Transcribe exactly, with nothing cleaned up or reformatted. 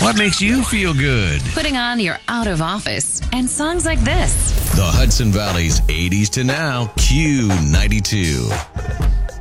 What makes you feel good? Putting on your out of office and songs like this. The Hudson Valley's eighties to now Q ninety-two.